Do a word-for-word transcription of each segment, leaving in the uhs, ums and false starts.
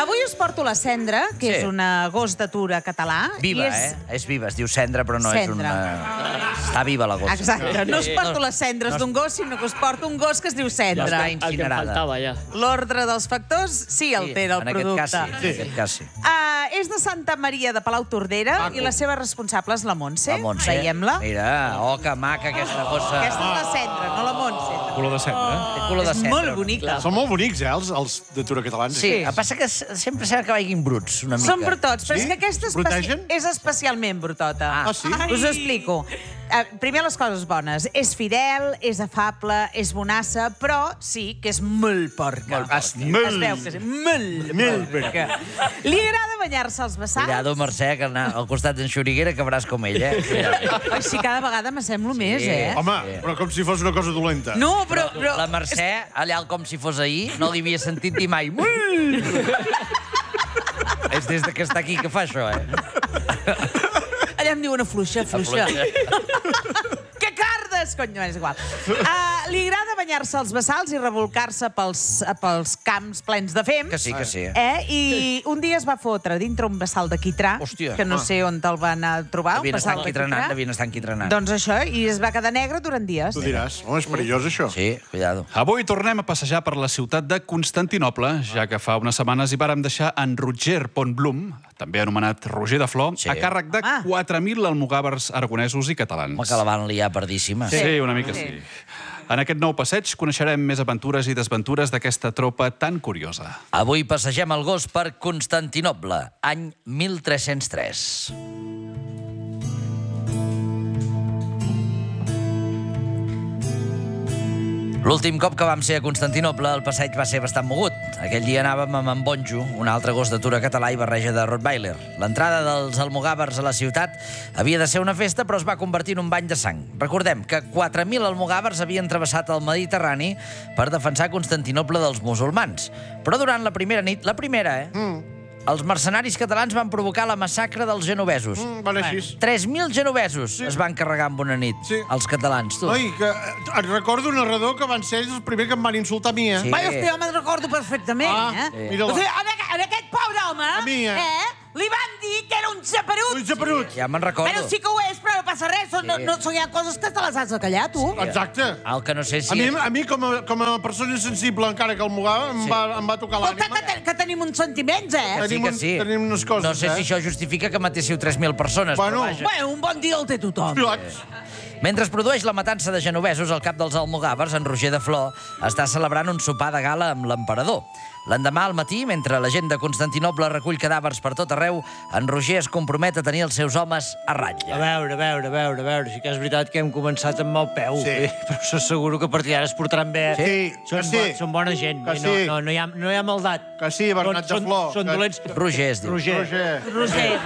Avui us porto la Cendra, que és un gos d'atura català. Viva, eh? És viva, es diu Cendra, però no és una... Està viva la gossa. Exacte, no us porto les cendres d'un gos, sinó que us porto un gos que es diu Cendra. Està incinerada. L'ordre dels factors sí altera el producte. En aquest cas sí. És de Santa Maria de Palautordera i la seva responsable és la Montse. La Montse. Veiem-la. Mira, oh, que maca aquesta gossa. Aquesta és la Cendra, no la Montse. Color de cendra. Té color de És cendra. molt bonica. Són molt bonics, eh, els, els d'atura catalans. Sí, el que passa que sempre sembla que vagin bruts, una mica. Són brutots, però és Sí? que aquesta Protegen? és especialment brutota. Ah, sí? Us ho explico. Uh, primer, les coses bones. És fidel, és afable, és bonassa, però sí que és molt porca. Molt porca. Es veu que és molt, molt porca. Li agrada banyar-se als vessals. Cuidado, Mercè, que anar al costat d'en Xuriguera acabaràs com ell, eh? Ai, sí, cada vegada m'assemblo més, eh? Home, però com si fos una cosa dolenta. No, però... però... La Mercè, allà com si fos ahir, no li havia sentit dir mai. És des que està aquí que fa això, eh? Allà em diuen a fluixa, fluixa. Que cardes, cony, no és igual. Uh, li agrada banyar-se als vessals i revolcar-se pels, pels camps plens de fems. Que sí, que sí. Eh? I un dia es va fotre dintre un vessal de quitrà, Hòstia. que no sé on te'l van a trobar, un Devien estar vessal de enquitrenant, quitrà. devien estar enquitrenant. Doncs això, i es va quedar negre durant dies. Tu diràs, home, és perillós, això. Sí, cuidado. Avui tornem a passejar per la ciutat de Constantinoble, ja que fa unes setmanes hi vàrem deixar en Roger Pontblum, també anomenat Roger de Flor, Sí. a càrrec de Ah. quatre mil almogàvers aragonesos i catalans. Home, que la van liar pardíssima. Sí, una mica Sí. sí. En aquest nou passeig coneixerem més aventures i desventures d'aquesta tropa tan curiosa. Avui passegem el gos per Constantinoble, any mil tres-cents tres. L'últim cop que vam ser a Constantinoble, el passeig va ser bastant mogut. Aquell dia anàvem amb en Bonjo, un altre gos d'atura català i barreja de Rottweiler. L'entrada dels almogàvers a la ciutat havia de ser una festa, però es va convertir en un bany de sang. Recordem que quatre mil almogàvers havien travessat el Mediterrani per defensar Constantinoble dels musulmans. Però durant la primera nit, la primera, eh? Mm. Els mercenaris catalans van provocar la massacre dels genovesos. Mm, van així. tres mil genovesos sí. es van carregar en una nit, Sí. els catalans, tu. Oi, que et recordo un narrador que van ser ells els primers que em van insultar a mi, eh? Sí. Vai, hosti, jo me'n recordo perfectament, Ah, eh? mira-la. O sigui, en, aqu en aquest pobre home, A mi, eh? eh? Li van dir que era un xaperut. Un xaperut. Ja me'n recordo. Bueno, sí que ho és, però no passa res. Són, Sí. no, no, són hi ha coses que te les has de callar, tu. Exacte. El que no sé si... A mi, a mi com, a, com a persona sensible, encara que el Mogà, em, Sí. va, em va tocar Escolta, l'ànima. que, te, que tenim uns sentiments, eh? Que sí, tenim que un- sí. tenim unes coses, No sé eh? si això justifica que matéssiu tres mil persones, Bueno. però vaja. Bueno, un bon dia el té tothom. Pilots. Mentre es produeix la matança de genovesos, el cap dels almogàvers, en Roger de Flor, està celebrant un sopar de gala amb l'emperador. L'endemà al matí, mentre la gent de Constantinoble recull cadàvers per tot arreu, en Roger es compromet a tenir els seus homes a A ratlla. veure, a veure, a veure, a veure, sí que és veritat que hem començat amb mal peu, Sí. eh, però s'asseguro que a partir d'ara es portaran bé. Sí, són, que sí. bo- són bona gent, Que eh, sí. no, no, no, hi ha, no hi ha maldat. Que sí, Bernat de són, Flor. Són Que- dolents. Roger es diu. Roger. Roger. Roger.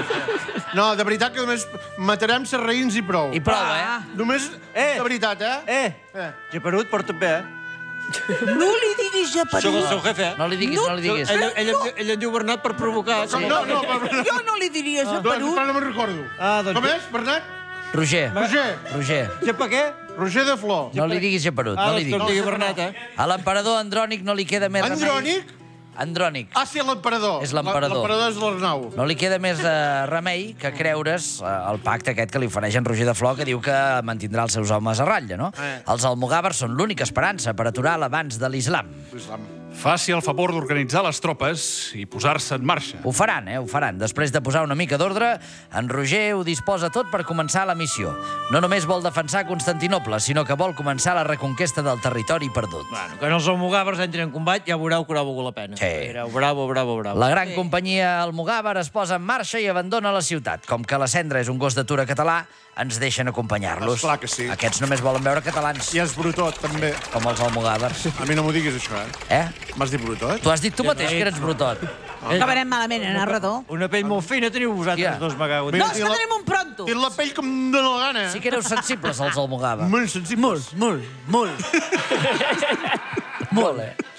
No, de veritat que només matarem serraïns i prou. I prou, eh? Només, Eh. de veritat, eh? Eh, Eh. Geperut, porta't bé, eh? No li diguis Sóc el xaperut. seu jefe, eh? No li diguis, no li diguis. Ell, ell, ell, ell em diu Bernat per provocar. No, no, no, però, Jo no li diria no, xaperut. però no me'n recordo. Ah, doncs- Com és, Bernat? Roger. Roger. Roger. Gepa què? Roger de Flor. No li diguis geperut, Ah, no li doncs que em diguis. digui Bernat, eh? A l'emperador Andrònic no li queda més remei... Andrònic? Andrònic. Ah, sí, l'emperador. És l'emperador. L'emperador és l'Arnau. No li queda més eh, remei que creure's eh, el pacte aquest que li ofereix en Roger de Flor, que diu que mantindrà els seus homes a ratlla, no? Eh. Els almogàvers són l'única esperança per aturar l'avanç de l'islam. L'islam. Faci el favor d'organitzar les tropes i posar-se en marxa. Ho faran, eh? Ho faran. Després de posar una mica d'ordre, en Roger ho disposa tot per començar la missió. No només vol defensar Constantinoble, sinó que vol començar la reconquesta del territori perdut. Bueno, quan els almogàvers entrin en combat ja veureu que haurà valgut la pena. Sí. Mireu, bravo, bravo, bravo. La gran companyia almogàver es posa en marxa i abandona la ciutat. Com que la Cendra és un gos d'atura català, ens deixen acompanyar-los. Esclar que sí. Aquests només volen veure catalans, I és brutot, també. com els almogàvers. A mi no m'ho diguis, això, eh? Eh? M'has dit brutot? Tu has dit tu mateix que eres brutot. Acabarem malament, eh, narrador? Una pell molt fina teniu vosaltres Hòstia. dos, me cago en No, Déu. és que tenim un pronto. Tinc la pell com em dóna la gana. Sí que éreu sensibles, els almogàvers. Molt sensibles. Molt, molt, molt. Molt, eh?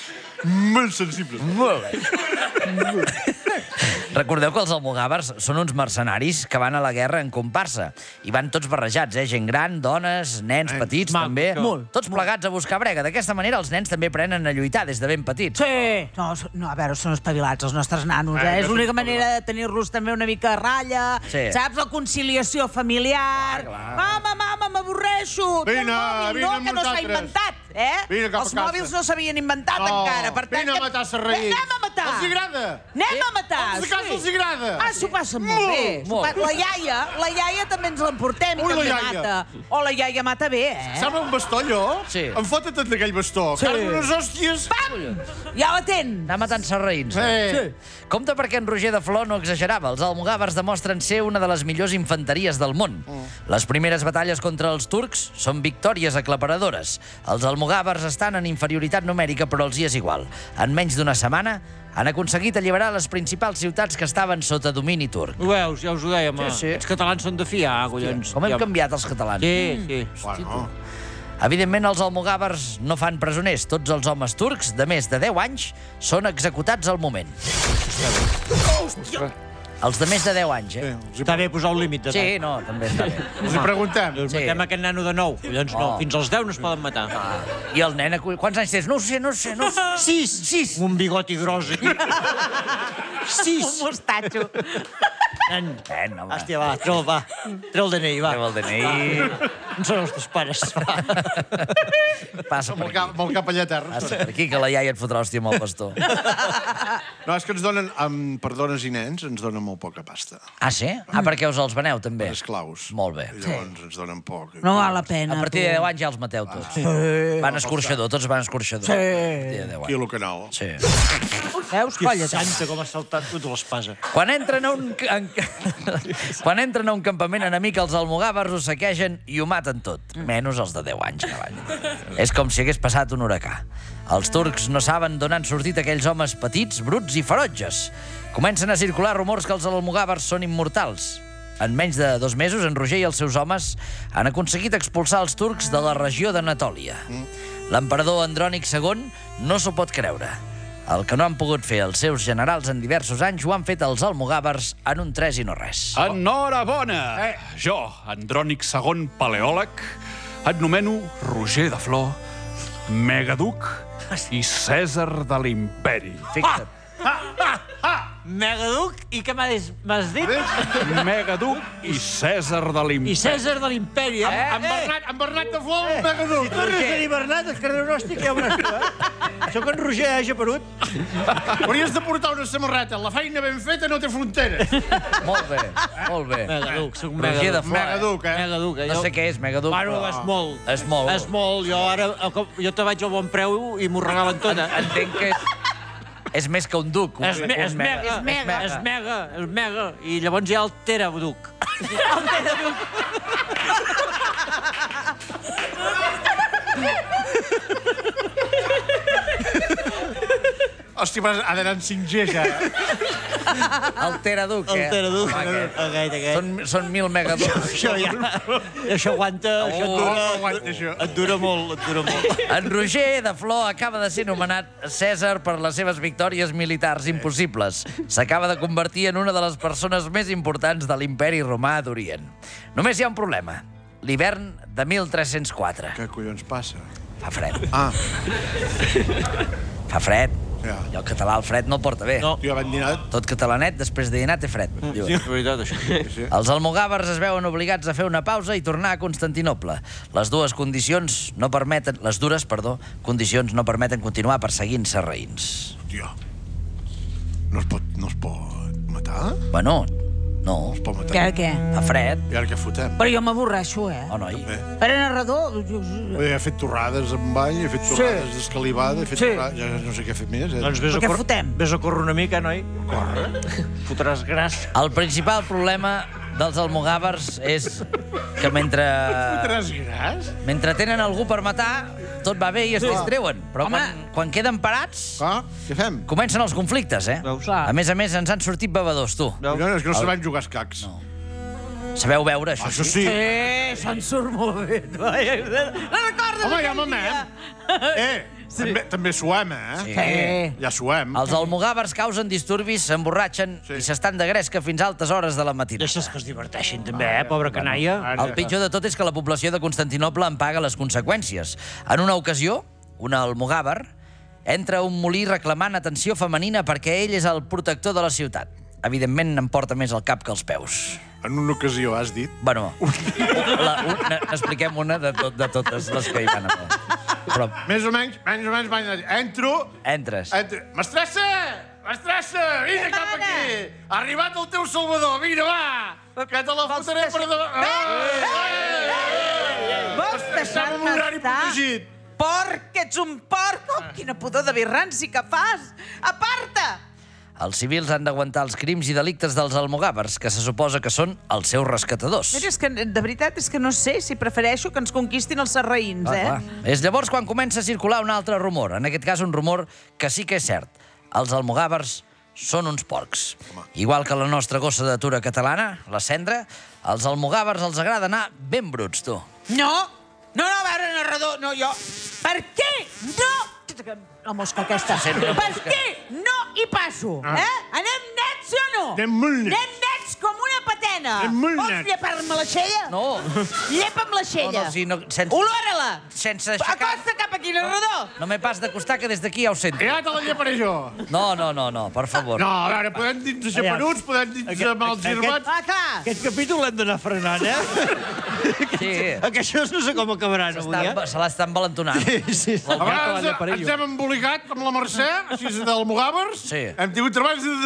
molt sensibles. Molt bé. Recordeu que els almogàvers són uns mercenaris que van a la guerra en comparsa. I van tots barrejats, eh? Gent gran, dones, nens petits, també. Tots plegats a buscar brega. D'aquesta manera els nens també aprenen a lluitar des de ben petits. Sí. No, no, a veure, són espavilats els nostres nanos, eh? És l'única manera de tenir-los també una mica a ratlla. Sí. Saps? La conciliació familiar. Mama, mama, m'avorreixo. Vine, vine no, amb que no s'ha nosaltres. inventat, eh? Vine cap a Els casa. mòbils no s'havien inventat Oh, encara. Per tant, vine a que- matar serraïts. Anem a matar. Els agrada. Anem a matar. Els de casa sí. els agrada. Ah, s'ho passen molt bé. S'ho molt. pa- La iaia, la iaia també ens l'emportem. Ui, la també iaia. mata. O la iaia mata bé, eh? Sembla un bastó, allò? Sí. Em foten tot d'aquell bastó. Sí. Carme unes hòsties. Ja la tens. Anar matant serraïns. Eh. Compte perquè en Roger de Flor no exagerava. Els almogàvers demostren ser una de les millors infanteries del món. Les primeres batalles contra els turcs són victòries aclaparadores. Els almogàvers estan en inferioritat numèrica, però els hi és igual. En menys d'una setmana han aconseguit alliberar les principals ciutats que estaven sota domini turc. Ho veus, ja us ho dèiem. Sí, sí. Els catalans són de fiar, collons. Com hem Ja- canviat els catalans. Sí, sí. Bueno, Evidentment, els almogàvers no fan presoners. Tots els homes turcs de més de deu anys són executats al moment. Els de més de deu anys, eh? Està bé posar un límit de Sí, no, també està bé. els hi preguntem. Doncs Sí. matem aquest nano de nou. Collons, no. Oh. Fins als deu no es poden matar. I el nen, quants anys tens? No ho sé, no ho sé, no ho sé. Sis! Sis! Un bigoti gros aquí. Sis! Un mostatxo. Nen. Nen, home. Hòstia, va, treu, va. Treu el D N I, va. Treu el D N I. On són els teus pares? Passa per Amb el cap, aquí. amb el cap allà a terra. Passa per aquí, que la iaia et fotrà hòstia amb el bastó. No, és que ens donen, amb, per dones i nens, ens donen molt poca pasta. Ah, sí? Ah, perquè us els veneu, també? Per esclaus. Molt bé. I llavors ens donen poc. No val la pena. A partir de tu. deu anys ja els mateu tots. Van escorxador, tots van escorxador. Sí. A partir de deu anys. Quilo canal. Sí. Veus? Que Colla, santa com ha saltat tot l'espasa. Quan entren a un... En... Quan entren a un campament enemic, els almogàvers ho saquegen i ho maten tot. Menys els de deu anys, cavall. És com si hagués passat un huracà. Els turcs no saben d'on han sortit aquells homes petits, bruts i ferotges. Comencen a circular rumors que els almogàvers són immortals. En menys de dos mesos, en Roger i els seus homes han aconseguit expulsar els turcs de la regió d'Anatòlia. L'emperador Andrònic segon no s'ho pot creure. El que no han pogut fer els seus generals en diversos anys ho han fet els almogàvers en un tres i no res. Enhorabona! Eh. Jo, Andrònic segon paleòleg, et nomeno Roger de Flor, megaduc i Cèsar de l'imperi. Fixa't. Megaduc i què m'has m'has dit? Megaduc i Cèsar de I l'imperi. Cèsar de l'imperi, eh? En Bernat, en Bernat de Flor, un megaduc. Tornes a dir Bernat, el carrer Hòstia, que ja veuràs tu, eh? Sóc en Roger, eh, geperut? Hauries de portar una samarreta. La feina ben feta no té fronteres. Molt bé, molt bé. Megaduc, sóc un Roger de megaduc. Flor. Megaduc, eh? Megaduc, eh? No Jo- sé què és, megaduc, Bueno, però... és molt. És molt. És molt. Jo ara, jo te vaig al bon preu i m'ho regalen tot, eh? Entenc que és, és més que un duc. Un, És, me, és, un mega, mega. és mega, és mega, és mega. I llavors hi ha el teraduc. El teraduc. Hòstia, però ha d'anar en cinc G, ja. El teraduc, El eh? teraduc. Home, aquest. Aquest, aquest. Són, són mil megaducs. Això ja... Això aguanta, això et Oh, dura, aguanta, això. et dura molt, et dura molt. En Roger de Flor acaba de ser nomenat Cèsar per les seves victòries militars impossibles. S'acaba de convertir en una de les persones més importants de l'imperi romà d'Orient. Només hi ha un problema. L'hivern de mil tres-cents quatre. Què collons passa? Fa fred. Ah, Fa fred. ja. I el català al fred no el porta bé. No. Tio, van dinar... Tot catalanet, després de dinar, té fred. Diuen. És veritat, això. Sí. Els almogàvers es veuen obligats a fer una pausa i tornar a Constantinoble. Les dues condicions no permeten... Les dures, perdó, condicions no permeten continuar perseguint sarraïns. Tio, no es pot, no es pot matar? Bueno, no. Es pot matar? Què, què? Fa fred. I ara què fotem? Però jo m'avorreixo, eh? Oh, noi. Bé. Per a narrador... jo- He fet torrades amb bany, he fet torrades d'escalivada, he fet Sí. torrades... Ja no sé què fer més, eh? Doncs vés a, Però què cor... fotem? vés a córrer una mica, noi. Corre. Fotràs gras. El principal problema dels almogàvers és que mentre... Fotràs gras? Mentre tenen algú per matar, tot va bé i es distreuen. Però Home. quan, quan queden parats, Ah, què fem? comencen els conflictes, eh? Veus? Clar. A més a més, ens han sortit bevedors, tu. Veus? No, és que no sabem jugar a escacs. No. Sabeu veure, això? Això sí. Sí, se'n surt molt bé. No recordes? Home, ja mamem. Eh, També, també suem, eh? Sí. Ja suem. Els almogàvers causen disturbis, s'emborratxen Sí. i s'estan de gresca fins a altes hores de la matinada. Deixa'ls que es diverteixin, també, eh, pobra canalla. El pitjor de tot és que la població de Constantinoble en paga les conseqüències. En una ocasió, un almogàver entra a un molí reclamant atenció femenina perquè ell és el protector de la ciutat. Evidentment, em porta més el cap que els peus. En una ocasió, has dit? Bueno, la, una, expliquem una de, tot, de totes les que hi van haver. Però Més o menys, menys o menys, van dir, entro... entres. entro. Mestressa! Mestressa! Vine cap aquí! Ha arribat el teu salvador, vine, va! Que te la fotré per davant... Vols Estem en deixar-me horari estar? protegit. Porc, ets un porc! Oh, quina pudor de birranci que fas! Aparta! Els civils han d'aguantar els crims i delictes dels almogàvers, que se suposa que són els seus rescatadors. Mira, és que de veritat és que no sé si prefereixo que ens conquistin els sarraïns, Ah, eh? clar. És llavors quan comença a circular un altre rumor, en aquest cas un rumor que sí que és cert. Els almogàvers són uns porcs. Igual que la nostra gossa de tura catalana, la cendra, als almogàvers els agrada anar ben bruts, tu. No! No, no, a veure, narrador, no, jo... Per què no... La mosca aquesta. sent una Per mosca. què no hi passo, eh? Anem nets o no? Anem molt nets. Anem nets com una patena. Anem molt Vols nets. llepar-me la xella? No. Llepa'm la xella. No, no, sí, no, sense- Olora-la. sense aixecar- Acosta cap aquí, narrador. No m'he pas d'acostar, que des d'aquí ja ho sento. Ja te la lleparé jo. No, no, no, no, per favor. No, a veure, podem dir-nos geperuts, podem dir-nos Aquest- mals aquest- girbats... Ah, clar. Aquest capítol l'hem d'anar frenant, eh? Sí. Aquests no sé com acabaran avui, eh? Està, se l'està envalentonant. Sí, sí. A vegades lleparé ens jo. hem embolicat amb la Mercè, així d'almogàvers. Sí. Hem tingut treballs de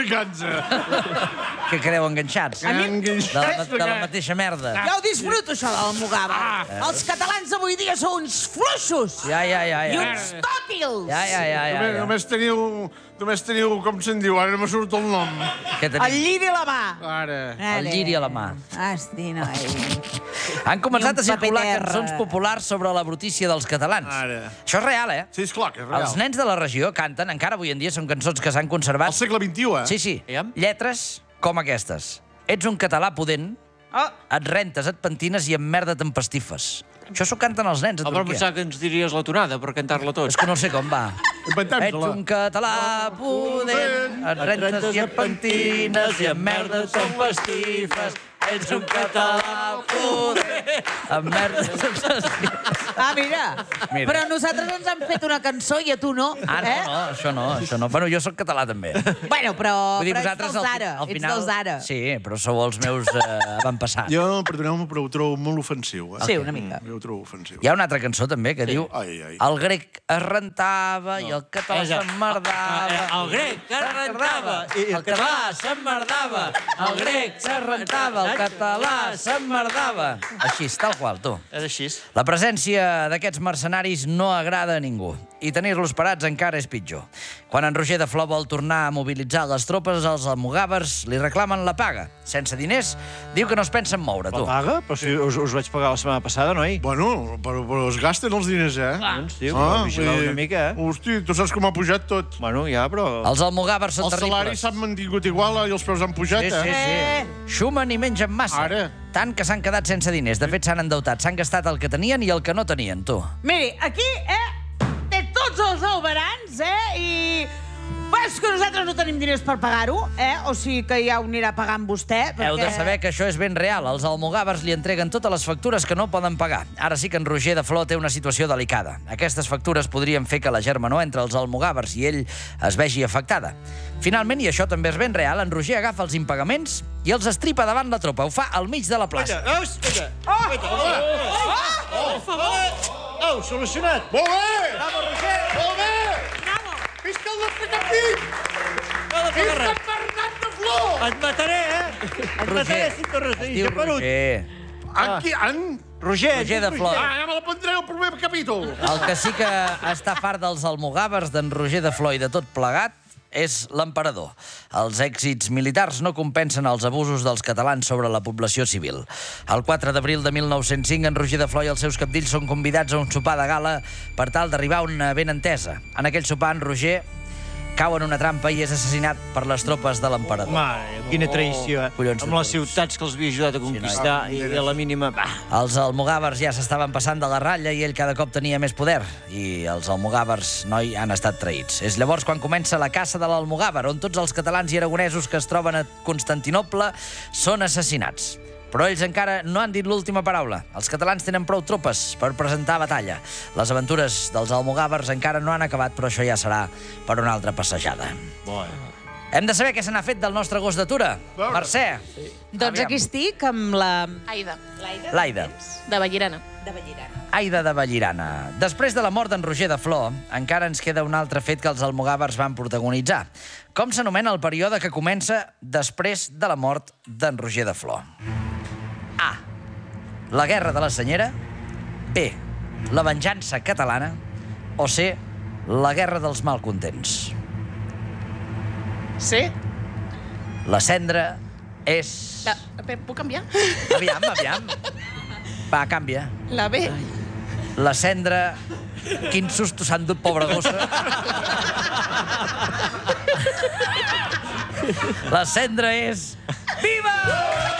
desembolicar-nos. Que quedeu enganxats. A mi- De la, de la mateixa merda. Jo ho disfruto, això del Mugava. Ah. Els catalans avui dia són uns fluixos Ja, ja, ja, i ja. uns tòtils. Ja, ja, ja, ja, Només, ja. només teniu... Només teniu, com se'n diu, ara no me surt el nom. Què El tenim? lliri a la mà. Ara... El lliri a la mà. Hosti, noi. Han començat Ni a un circular paper terra. cançons populars sobre la brutícia dels catalans. Ara. Això és real, eh? Sí, esclar, que és real. Els nens de la regió canten, encara avui en dia són cançons que s'han conservat. Al segle vint-i-u, eh? Sí, sí. Aviam. Lletres com aquestes. Ets un català pudent, Oh, et rentes, et pentines i amb merda t'empastifes. Això s'ho canten els nens a Ah, però Turquia. pensava que ens diries la tonada per cantar-la tots. És que no sé com va. Ets Inventem-se-la. un català pudent, et rentes i et pentines i amb merda t'empastifes. Ets un català pudent, amb merda t'empastifes. ah, mira. Mira. Però nosaltres ens han fet una cançó i a tu no. Ah, no, eh? no, això no, això no. Bueno, jo sóc català també. Bueno, però, Vull dir, però ets vosaltres dels al, fi- ara. al final... Ets dels ara. Sí, però sou els meus eh, avantpassats. Jo, perdoneu-me, però ho trobo molt ofensiu, eh? Sí, una mica. Jo ho trobo ofensiu. Hi ha una altra cançó també que diu Ai, ai. el grec es rentava i el català És el- s'emmerdava. El grec es rentava i el català s'emmerdava. El grec se rentava, el català s'emmerdava. Així, tal qual, tu. És així. La presència d'aquests mercenaris no agrada a ningú i tenir-los parats encara és pitjor. Quan en Roger de Flor vol tornar a mobilitzar les tropes, els almogàvers li reclamen la paga. Sense diners, diu que no es pensen moure, tu. La paga? Però si us, us vaig pagar la setmana passada, noi. Bueno, però, però es gasten els diners, eh? Doncs, tio, ah, vigilar vull dir, una mica, eh? Hosti, tu saps com ha pujat tot. Bueno, ja, però... Els almogàvers són Els salaris terribles. s'han mantingut igual i els preus han pujat, Sí, sí, eh? sí. Xumen i mengen massa. Ara. Tant que s'han quedat sense diners. De fet, s'han endeutat. S'han gastat el que tenien i el que no tenien, tu. Miri, aquí, eh, té tots els alberans, eh, i... Però és que nosaltres no tenim diners per pagar-ho, eh? O sigui que ja ho anirà pagant vostè, perquè... Heu de saber que això és ben real. Els almogàvers li entreguen totes les factures que no poden pagar. Ara sí que en Roger de Flor té una situació delicada. Aquestes factures podrien fer que la germanor entre els almogàvers i ell es vegi afectada. Finalment, i això també és ben real, en Roger agafa els impagaments i els estripa davant la tropa. Ho fa al mig de la plaça. Veus? Vinga. Oh! Oh! Oh! Oh! Solucionat! Molt bé! Vamos, Roger! Molt bé! Visca el nostre capit! No de Visca res. Bernat de Flor! Et mataré, eh? Et Roger. mataré si tornes a Es dir diu geperut. Roger. Aquí, en... Roger, Roger de Flor. Ah, ja me la prendré al proper capítol. El que sí que està fart dels almogàvers, d'en Roger de Flor i de tot plegat, és l'emperador. Els èxits militars no compensen els abusos dels catalans sobre la població civil. El quatre d'abril de mil nou-cents cinc, en Roger de Flor i els seus cabdills són convidats a un sopar de gala per tal d'arribar a una ben entesa. En aquell sopar, en Roger cau en una trampa i és assassinat per les tropes de l'emperador. Mare, quina traïció, eh? Collons de Amb les tots. ciutats que els havia ajudat a conquistar i a la mínima... Bah. Els almogàvers ja s'estaven passant de la ratlla i ell cada cop tenia més poder. I els almogàvers, noi, han estat traïts. És llavors quan comença la caça de l'almogàver, on tots els catalans i aragonesos que es troben a Constantinoble són assassinats. Però ells encara no han dit l'última paraula. Els catalans tenen prou tropes per presentar batalla. Les aventures dels almogàvers encara no han acabat, però això ja serà per una altra passejada. Hem de saber què se n'ha fet del nostre gos d'atura. Mercè. Doncs aquí estic amb la... Aida, L'Aida. de Vallirana. de Vallirana. Aida de Vallirana. Després de la mort d'en Roger de Flor, encara ens queda un altre fet que els almogàvers van protagonitzar. Com s'anomena el període que comença després de la mort d'en Roger de Flor? A. La guerra de la Senyera. B. La venjança catalana. O C. La guerra dels malcontents. Sí? La cendra és... La, puc canviar? Aviam, aviam. Va, canvia. La B. La cendra... Quin susto s'ha endut, pobra gossa. La cendra és... Viva!